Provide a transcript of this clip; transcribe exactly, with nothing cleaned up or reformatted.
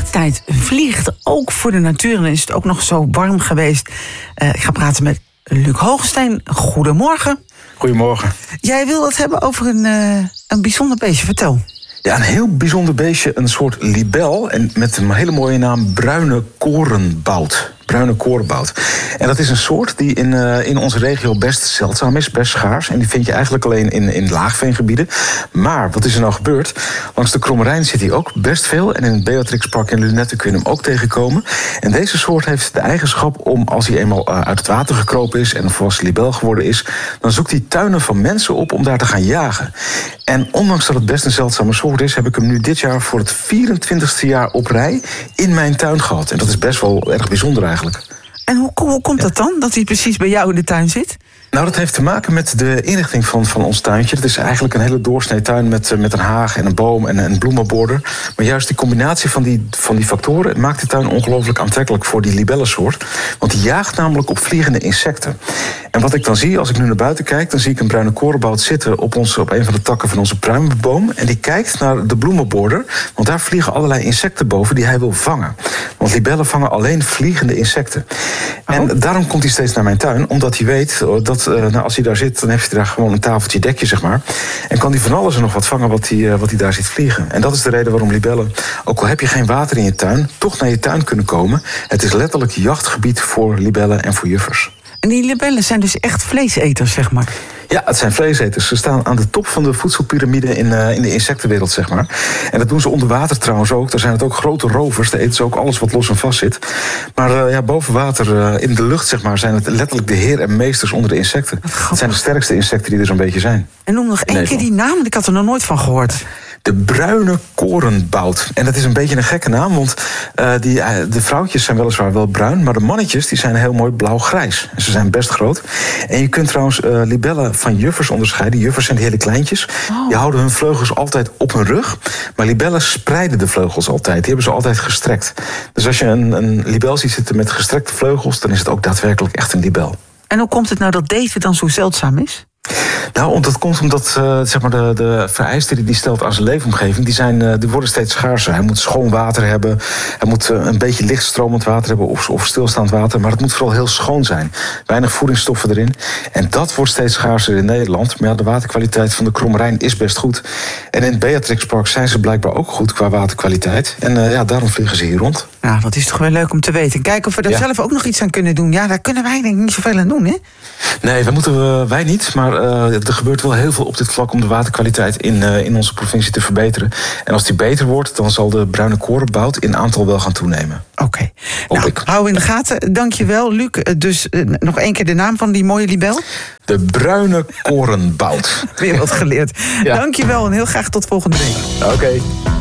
tijd vliegt, ook voor de natuur. En is het ook nog zo warm geweest. Uh, ik ga praten met Luc Hoogstein. Goedemorgen. Goedemorgen. Jij wil het hebben over een, uh, een bijzonder beestje. Vertel. Ja, een heel bijzonder beestje, een soort libel. En met een hele mooie naam, bruine korenbout. Bruine korenbout. En dat is een soort die in, uh, in onze regio best zeldzaam is, best schaars. En die vind je eigenlijk alleen in, in laagveengebieden. Maar wat is er nou gebeurd? Langs de Kromme Rijn zit hij ook best veel. En in het Beatrixpark in Lunette kun je hem ook tegenkomen. En deze soort heeft de eigenschap om, als hij eenmaal uh, uit het water gekropen is en een volwassen libel geworden is, dan zoekt hij tuinen van mensen op om daar te gaan jagen. En ondanks dat het best een zeldzame soort is, heb ik hem nu dit jaar voor het vierentwintigste jaar op rij in mijn tuin gehad. En dat is best wel erg bijzonder eigenlijk. En hoe, hoe komt dat dan, dat hij precies bij jou in de tuin zit? Nou, dat heeft te maken met de inrichting van, van ons tuintje. Het is eigenlijk een hele doorsnee tuin met, met een haag en een boom en een bloemenborder. Maar juist die combinatie van die, van die factoren maakt de tuin ongelooflijk aantrekkelijk voor die libellensoort. Want die jaagt namelijk op vliegende insecten. En wat ik dan zie, als ik nu naar buiten kijk, dan zie ik een bruine korenbout zitten op, ons, op een van de takken van onze pruimenboom. En die kijkt naar de bloemenborder, want daar vliegen allerlei insecten boven die hij wil vangen. Want libellen vangen alleen vliegende insecten. Oh. En daarom komt hij steeds naar mijn tuin, omdat hij weet dat Uh, nou, als hij daar zit, dan heeft hij daar gewoon een tafeltje, dekje, zeg maar. En kan hij van alles en nog wat vangen wat hij, uh, wat hij daar ziet vliegen. En dat is de reden waarom libellen, ook al heb je geen water in je tuin, toch naar je tuin kunnen komen. Het is letterlijk jachtgebied voor libellen en voor juffers. En die libellen zijn dus echt vleeseters, zeg maar? Ja, het zijn vleeseters. Ze staan aan de top van de voedselpiramide in, uh, in de insectenwereld, zeg maar. En dat doen ze onder water trouwens ook. Daar zijn het ook grote rovers. Daar eten ze ook alles wat los en vast zit. Maar uh, ja, boven water, uh, in de lucht, zeg maar, zijn het letterlijk de heer en meesters onder de insecten. Het zijn de sterkste insecten die er zo'n beetje zijn. En noem nog één keer die naam, want ik had er nog nooit van gehoord. De bruine korenbout. En dat is een beetje een gekke naam, want uh, die, uh, de vrouwtjes zijn weliswaar wel bruin, maar de mannetjes die zijn heel mooi blauw-grijs. En ze zijn best groot. En je kunt trouwens uh, libellen van juffers onderscheiden. Juffers zijn die hele kleintjes. Oh. Die houden hun vleugels altijd op hun rug. Maar libellen spreiden de vleugels altijd. Die hebben ze altijd gestrekt. Dus als je een, een libel ziet zitten met gestrekte vleugels, dan is het ook daadwerkelijk echt een libel. En hoe komt het nou dat deze dan zo zeldzaam is? Nou, dat komt omdat uh, zeg maar de, de vereisten die hij stelt aan zijn leefomgeving, die, zijn, uh, die worden steeds schaarser. Hij moet schoon water hebben, hij moet uh, een beetje lichtstromend water hebben of, of stilstaand water, maar het moet vooral heel schoon zijn. Weinig voedingsstoffen erin. En dat wordt steeds schaarser in Nederland. Maar ja, de waterkwaliteit van de Kromme Rijn is best goed. En in het Beatrixpark zijn ze blijkbaar ook goed qua waterkwaliteit. En uh, ja, daarom vliegen ze hier rond. Nou, dat is toch wel leuk om te weten. Kijken of we er ja. zelf ook nog iets aan kunnen doen. Ja, daar kunnen wij denk ik niet zoveel aan doen, hè? Nee, dat moeten we, wij niet. Maar uh, er gebeurt wel heel veel op dit vlak om de waterkwaliteit in, uh, in onze provincie te verbeteren. En als die beter wordt, dan zal de bruine korenbout in aantal wel gaan toenemen. Oké. Okay. Nou, hou in de gaten. Dank je wel, Luc. Dus uh, nog één keer de naam van die mooie libel. De bruine korenbout. Weer wat geleerd. Ja. Dank je wel en heel graag tot volgende week. Oké. Okay.